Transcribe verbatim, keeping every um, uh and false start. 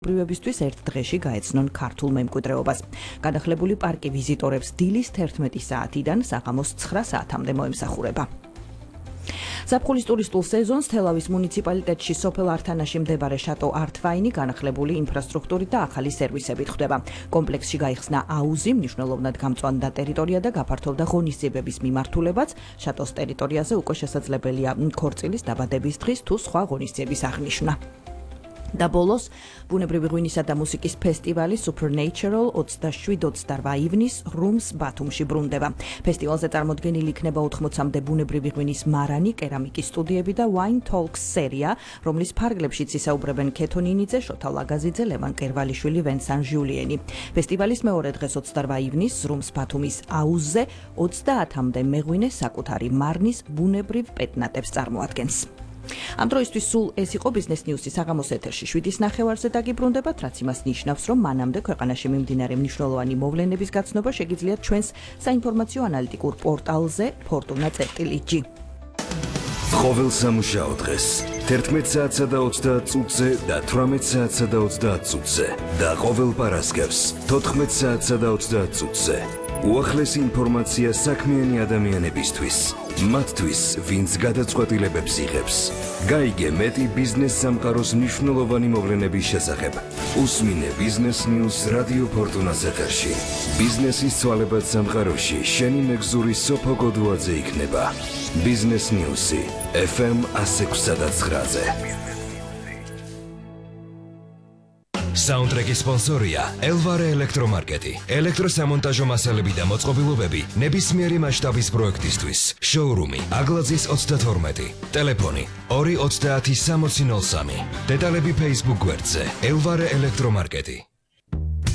პრივებისთვის ერთ დღეში გაეცნონ ქართულ მემკვიდრეობას. Გადახლებული პარკი ვიზიტორებს დილის თერთმეტი საათიდან საღამოს ცხრა საათამდე მოემსახურება. ზაფხულის ტურისტულ სეზონს თელავის მუნიციპალიტეტში სოფელ ართანაში მდებარე შატო არტვაინი განახლებული ინფრასტრუქტურით და ახალი სერვისებით ხვდება. კომპლექსში გაიხსნა აუზი, მნიშვნელოვნად გამწვანდა ტერიტორია და გაფართოვდა ღონისძიებების მიმართულებაც. შატოს ტერიტორიაზე უკვე შესაძლებელია ქორწილის, დაბადების დღის თუ სხვა ღონისძიების აღნიშვნა. და ბოლოს ბუნებრივი ღვინისა და მუსიკის ფესტივალი Supernatural ოცდაშვიდ ოცდარვა ივნის რუმს ბათუმში ბრუნდება. ფესტივალზე წარმოდგენილი იქნება ოთხმოცამდე ბუნებრივი ღვინის მარანი, კერამიკის სტუდიები და Wine Talks სერია, რომლის ფარგლებშიც ისაუბრებენ ქეთო ნინიძე, შოთა ლაგაზიძე, ლევან კერვალიშვილი, ვენსან ჟიულიენი. ფესტივალის მეორე დღეს ოცდარვა ივნის რუმს ბათუმის აუზზე ოცდაათამდე მეღვინე საკუთარი მარნის ბუნებრივ პეტნატებს წარმოადგენს. Am დროისთვის სულ ეს იყო ბიზნეს ნიუსი საღამოს ეთერში შვიდის ნახევარზე დაგიბრუნდებათ, რაც იმას ნიშნავს, რომ მანამდე ქვეყანაში მიმდინარე მნიშვნელოვანი მოვლენების გაცნობა შეგიძლიათ ჩვენს საინფორმაციო ანალიტიკურ პორტალზე fortuna.gr. ყოველ სამუშაო დღეს თერთმეტ საათსა და ოცდაათ წუთზე და თვრამეტ საათსა და ოცდაათ წუთზე და ყოველ პარასკევს თოთხმეტ საათსა და ოცდაათ წუთზე. უახლესი ინფორმაცია საქმიანი ადამიანებისთვის, მათთვის, ვინც გადაწყვეტილებებს იღებს. გაიგე მეტი ბიზნეს სამყაროს მნიშვნელოვანი მოვლენების შესახებ. უსმინე ბიზნეს ნიუს რადიო ფორტუნას ეთერში. ბიზნესის ცვალებად სამყაროში შენი მეგზური სოფო გოდუაძე იქნება. ბიზნეს ნიუსი ეფ ემ ათს ექვსსა და ცხრაზე. Soundtrack-ის სპონსორია ელვარე ელექტრომარკეტი. ელექტროსამონტაჟო მასალები და მოწყობილობები ნებისმიერი მასშტაბის პროექტისთვის. შოურუმი აგლაძის ოცდათორმეტი. ტელეფონი ორი ოცდაათი სამოცი ნოლ სამი. დეტალები Facebook გვერდზე ელვარე ელექტრომარკეტი.